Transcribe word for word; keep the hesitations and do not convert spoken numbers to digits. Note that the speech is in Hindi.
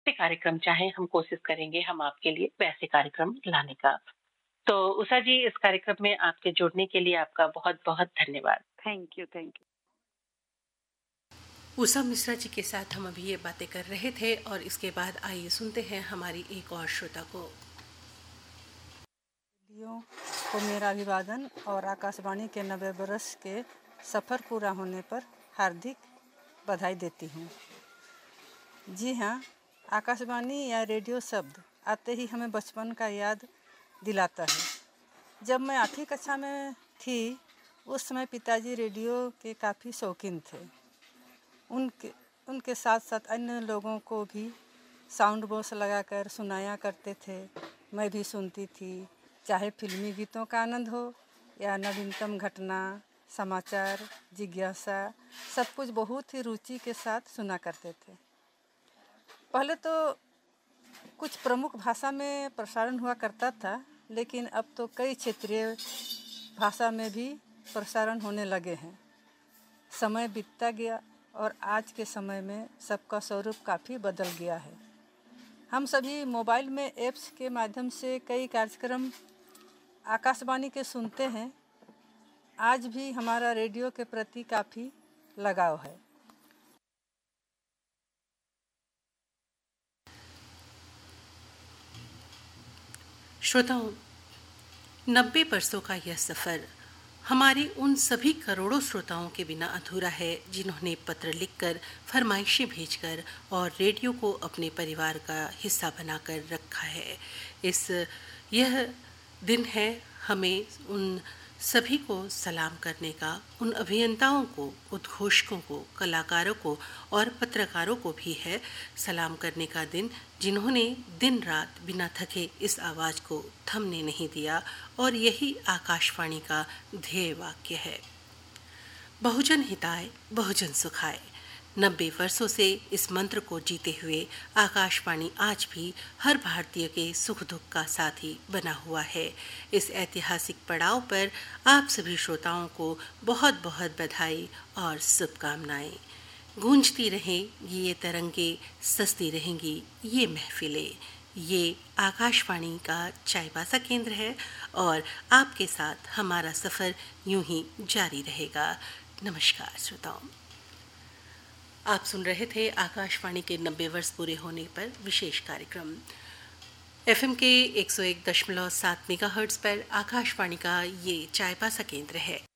से कार्यक्रम चाहें, हम कोशिश करेंगे हम आपके लिए वैसे कार्यक्रम लाने का। तो उषा जी, इस कार्यक्रम में आपके जुड़ने के लिए आपका बहुत-बहुत धन्यवाद। Thank you, thank you. Usha Mishra ji के साथ हम अभी ये बातें कर रहे थे और इसके बाद आइए सुनते हैं हमारी एक और श्रोता को। को मेरा अभिवादन और आकाशवाणी के नब्बे बरस के सफ़र पूरा होने पर हार्दिक बधाई देती हूँ। जी हाँ, आकाशवाणी या रेडियो शब्द आते ही हमें बचपन का याद दिलाता है। जब मैं आठवीं कक्षा में थी, उस समय पिताजी रेडियो के काफ़ी शौकीन थे। उनके उनके साथ साथ अन्य लोगों को भी साउंड बॉक्स लगाकर सुनाया करते थे। मैं भी सुनती थी, चाहे फिल्मी गीतों का आनंद हो या नवीनतम घटना, समाचार, जिज्ञासा, सब कुछ बहुत ही रुचि के साथ सुना करते थे। पहले तो कुछ प्रमुख भाषा में प्रसारण हुआ करता था, लेकिन अब तो कई क्षेत्रीय भाषा में भी प्रसारण होने लगे हैं। समय बीतता गया और आज के समय में सबका स्वरूप काफ़ी बदल गया है। हम सभी मोबाइल में ऐप्स के माध्यम से कई कार्यक्रम आकाशवाणी के सुनते हैं। आज भी हमारा रेडियो के प्रति काफ़ी लगाव है। श्रोताओं, नब्बे वर्षों का यह सफ़र हमारे उन सभी करोड़ों श्रोताओं के बिना अधूरा है जिन्होंने पत्र लिखकर, फरमाइशें भेजकर और रेडियो को अपने परिवार का हिस्सा बनाकर रखा है। इस यह दिन है हमें उन सभी को सलाम करने का, उन अभियंताओं को, उद्घोषकों को, कलाकारों को और पत्रकारों को भी है सलाम करने का दिन, जिन्होंने दिन रात बिना थके इस आवाज़ को थमने नहीं दिया। और यही आकाशवाणी का ध्येय वाक्य है, बहुजन हिताय बहुजन सुखाय। नब्बे वर्षों से इस मंत्र को जीते हुए आकाशवाणी आज भी हर भारतीय के सुख दुख का साथी बना हुआ है। इस ऐतिहासिक पड़ाव पर आप सभी श्रोताओं को बहुत बहुत बधाई और शुभकामनाएं। गूंजती रहें ये तरंगे, सस्ती रहेंगी ये महफिलें। ये आकाशवाणी का चाईबासा केंद्र है और आपके साथ हमारा सफ़र यूं ही जारी रहेगा। नमस्कार श्रोताओं, आप सुन रहे थे आकाशवाणी के नब्बे वर्ष पूरे होने पर विशेष कार्यक्रम। एफएम के एक सौ एक दशमलव सात मेगाहर्ट्ज़ पर आकाशवाणी का ये चाईबासा केंद्र है।